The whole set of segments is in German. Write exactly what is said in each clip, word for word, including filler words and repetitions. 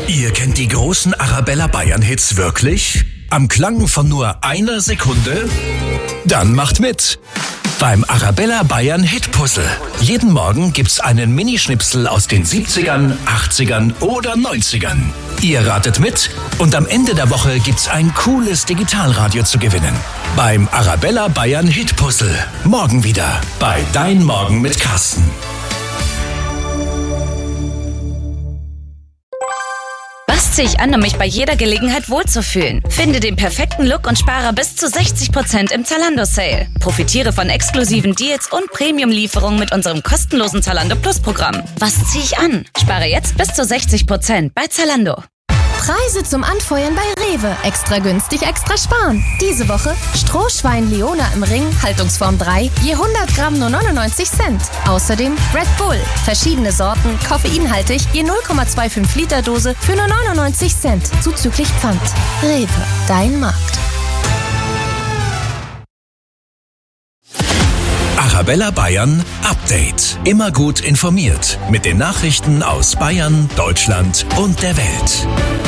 Ihr kennt die großen Arabella Bayern Hits wirklich? Am Klang von nur einer Sekunde? Dann macht mit beim Arabella Bayern Hit Puzzle. Jeden Morgen gibt's einen Minischnipsel aus den siebzigern, achtzigern oder neunzigern. Ihr ratet mit und am Ende der Woche gibt's ein cooles Digitalradio zu gewinnen. Beim Arabella Bayern Hit Puzzle. Morgen wieder bei Dein Morgen mit Carsten. Was ziehe ich an, um mich bei jeder Gelegenheit wohlzufühlen? Finde den perfekten Look und spare bis zu sechzig Prozent im Zalando-Sale. Profitiere von exklusiven Deals und Premium-Lieferungen mit unserem kostenlosen Zalando Plus-Programm. Was ziehe ich an? Spare jetzt bis zu sechzig Prozent bei Zalando. Preise zum Anfeuern bei Rewe. Extra günstig, extra sparen. Diese Woche Strohschwein Leona im Ring, Haltungsform drei, je hundert Gramm nur neunundneunzig Cent. Außerdem Red Bull, verschiedene Sorten, koffeinhaltig, je null Komma fünfundzwanzig Liter Dose für nur neunundneunzig Cent, zuzüglich Pfand. Rewe, dein Markt. Arabella Bayern Update. Immer gut informiert mit den Nachrichten aus Bayern, Deutschland und der Welt.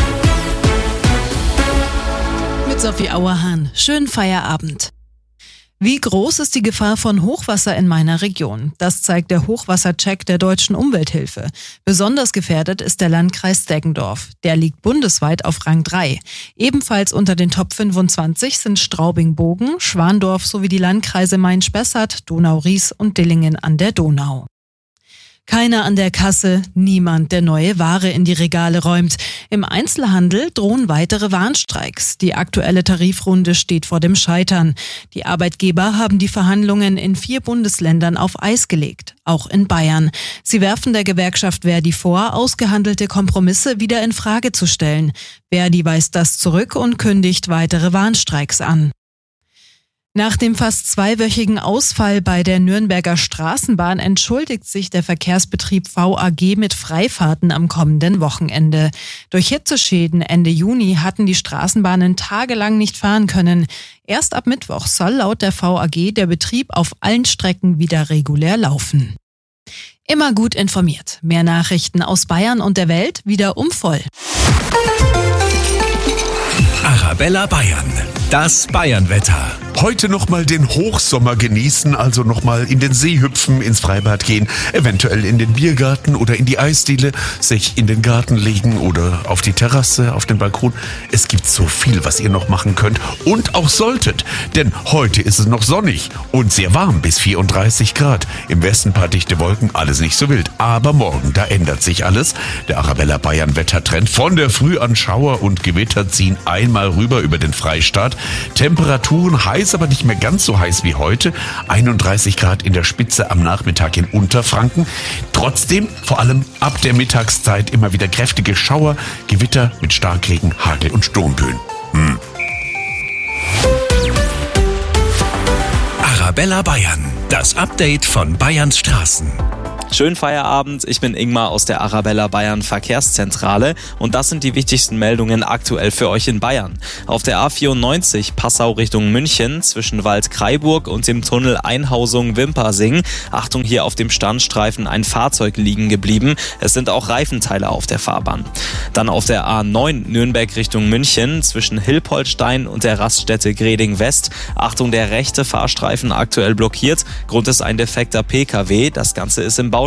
Mit Sophie Auerhahn. Schönen Feierabend. Wie groß ist die Gefahr von Hochwasser in meiner Region? Das zeigt der Hochwassercheck der Deutschen Umwelthilfe. Besonders gefährdet ist der Landkreis Deggendorf. Der liegt bundesweit auf Rang drei. Ebenfalls unter den Top fünfundzwanzig sind Straubing-Bogen, Schwandorf sowie die Landkreise Main-Spessart, Donau-Ries und Dillingen an der Donau. Keiner an der Kasse, niemand, der neue Ware in die Regale räumt. Im Einzelhandel drohen weitere Warnstreiks. Die aktuelle Tarifrunde steht vor dem Scheitern. Die Arbeitgeber haben die Verhandlungen in vier Bundesländern auf Eis gelegt, auch in Bayern. Sie werfen der Gewerkschaft Verdi vor, ausgehandelte Kompromisse wieder in Frage zu stellen. Verdi weist das zurück und kündigt weitere Warnstreiks an. Nach dem fast zweiwöchigen Ausfall bei der Nürnberger Straßenbahn entschuldigt sich der Verkehrsbetrieb V A G mit Freifahrten am kommenden Wochenende. Durch Hitzeschäden Ende Juni hatten die Straßenbahnen tagelang nicht fahren können. Erst ab Mittwoch soll laut der V A G der Betrieb auf allen Strecken wieder regulär laufen. Immer gut informiert. Mehr Nachrichten aus Bayern und der Welt wieder um voll. Arabella Bayern. Das Bayernwetter. Heute nochmal den Hochsommer genießen, also nochmal in den See hüpfen, ins Freibad gehen, eventuell in den Biergarten oder in die Eisdiele, sich in den Garten legen oder auf die Terrasse, auf den Balkon. Es gibt so viel, was ihr noch machen könnt und auch solltet, denn heute ist es noch sonnig und sehr warm bis vierunddreißig Grad. Im Westen ein paar dichte Wolken, alles nicht so wild. Aber morgen, da ändert sich alles. Der Arabella Bayern Wettertrend von der Früh an Schauer und Gewitter ziehen einmal rüber über den Freistaat. Temperaturen heiß, aber nicht mehr ganz so heiß wie heute. einunddreißig Grad in der Spitze am Nachmittag in Unterfranken. Trotzdem, vor allem ab der Mittagszeit, immer wieder kräftige Schauer, Gewitter mit Starkregen, Hagel und Sturmböen. Hm. Arabella Bayern. Das Update von Bayerns Straßen. Schönen Feierabend, ich bin Ingmar aus der Arabella Bayern Verkehrszentrale und das sind die wichtigsten Meldungen aktuell für euch in Bayern. Auf der A vierundneunzig Passau Richtung München zwischen Waldkraiburg und dem Tunnel Einhausung-Wimpersing. Achtung, hier auf dem Standstreifen ein Fahrzeug liegen geblieben. Es sind auch Reifenteile auf der Fahrbahn. Dann auf der A neun Nürnberg Richtung München zwischen Hilpoltstein und der Raststätte Greding West. Achtung, der rechte Fahrstreifen aktuell blockiert. Grund ist ein defekter P K W. Das Ganze ist im Bau